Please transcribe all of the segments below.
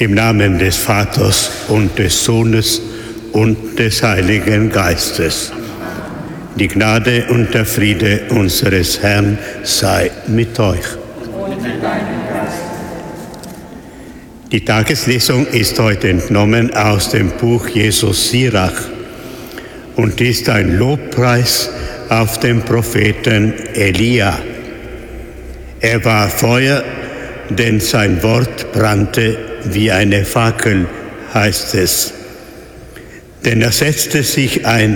Im Namen des Vaters und des Sohnes und des Heiligen Geistes. Die Gnade und der Friede unseres Herrn sei mit euch. Die Tageslesung ist heute entnommen aus dem Buch Jesus Sirach und ist ein Lobpreis auf den Propheten Elia. Er war Feuer, denn sein Wort brannte wie eine Fackel, heißt es. Denn er setzte sich ein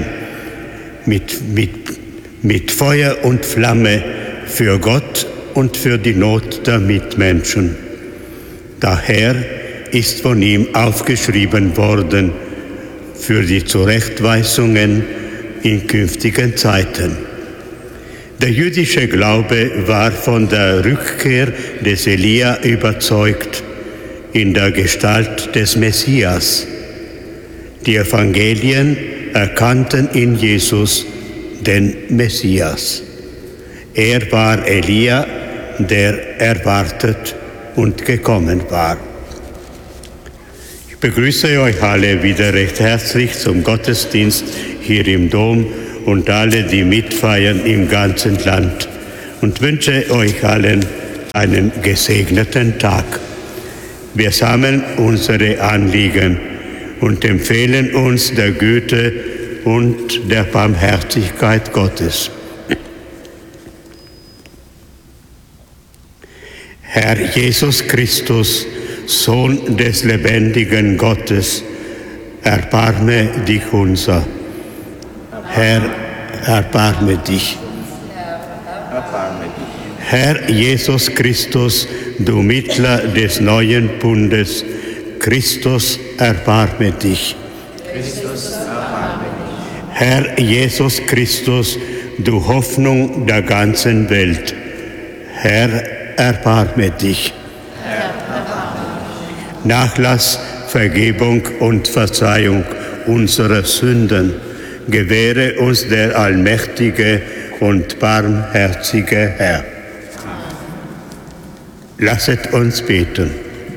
mit Feuer und Flamme für Gott und für die Not der Mitmenschen. Daher ist von ihm aufgeschrieben worden für die Zurechtweisungen in künftigen Zeiten. Der jüdische Glaube war von der Rückkehr des Elia überzeugt in der Gestalt des Messias. Die Evangelien erkannten in Jesus den Messias. Er war Elia, der erwartet und gekommen war. Ich begrüße euch alle wieder recht herzlich zum Gottesdienst hier im Dom und alle, die mitfeiern im ganzen Land, und wünsche euch allen einen gesegneten Tag. Wir sammeln unsere Anliegen und empfehlen uns der Güte und der Barmherzigkeit Gottes. Herr Jesus Christus, Sohn des lebendigen Gottes, erbarme dich unser. Herr, erbarme dich. Herr Jesus Christus, du Mittler des neuen Bundes, Christus, erbarme dich. Herr Jesus Christus, du Hoffnung der ganzen Welt, Herr, erbarme dich. Nachlass, Vergebung und Verzeihung unserer Sünden gewähre uns der allmächtige und barmherzige Herr. Lasset uns beten.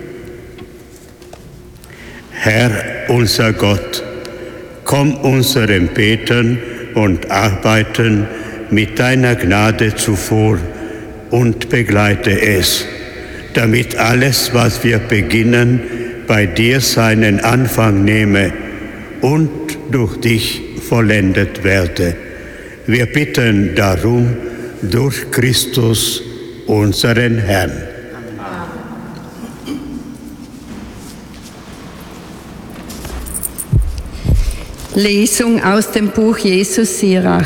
Herr, unser Gott, komm unserem Beten und Arbeiten mit deiner Gnade zuvor und begleite es, damit alles, was wir beginnen, bei dir seinen Anfang nehme und durch dich vollendet werde. Wir bitten darum durch Christus, unseren Herrn. Lesung aus dem Buch Jesus Sirach.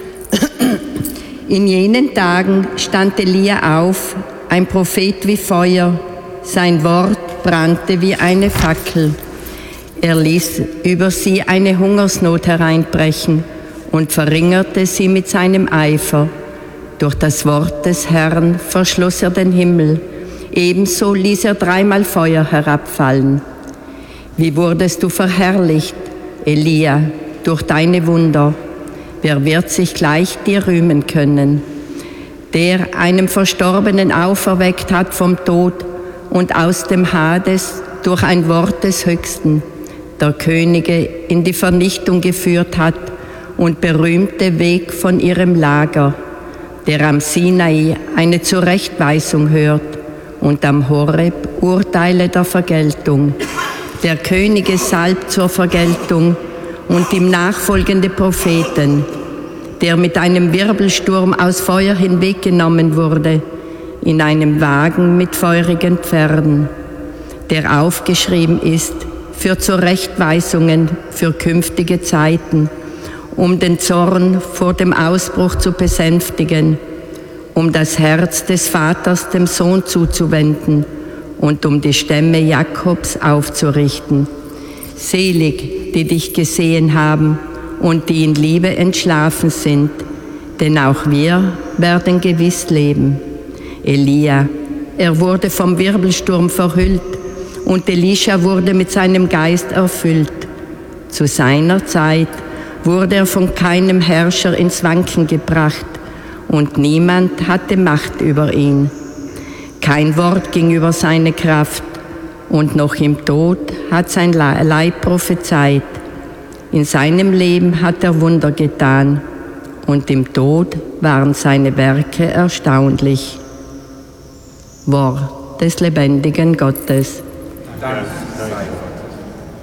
In jenen Tagen stand Elia auf, ein Prophet wie Feuer, sein Wort brannte wie eine Fackel. Er ließ über sie eine Hungersnot hereinbrechen und verringerte sie mit seinem Eifer. Durch das Wort des Herrn verschloss er den Himmel, ebenso ließ er 3-mal Feuer herabfallen. Wie wurdest du verherrlicht, Elia, durch deine Wunder? Wer wird sich gleich dir rühmen können? Der einem Verstorbenen auferweckt hat vom Tod und aus dem Hades durch ein Wort des Höchsten, der Könige in die Vernichtung geführt hat und berühmte Weg von ihrem Lager, der am Sinai eine Zurechtweisung hört und am Horeb Urteile der Vergeltung, der Könige salbt zur Vergeltung und ihm nachfolgende Propheten, der mit einem Wirbelsturm aus Feuer hinweggenommen wurde, in einem Wagen mit feurigen Pferden, der aufgeschrieben ist für Zurechtweisungen für künftige Zeiten, um den Zorn vor dem Ausbruch zu besänftigen, um das Herz des Vaters dem Sohn zuzuwenden und um die Stämme Jakobs aufzurichten. Selig, die dich gesehen haben und die in Liebe entschlafen sind, denn auch wir werden gewiss leben. Elia, er wurde vom Wirbelsturm verhüllt und Elisha wurde mit seinem Geist erfüllt. Zu seiner Zeit wurde er von keinem Herrscher ins Wanken gebracht und niemand hatte Macht über ihn. Kein Wort ging über seine Kraft und noch im Tod hat sein Leib prophezeit. In seinem Leben hat er Wunder getan und im Tod waren seine Werke erstaunlich. Wort des lebendigen Gottes. Dank sei Gott.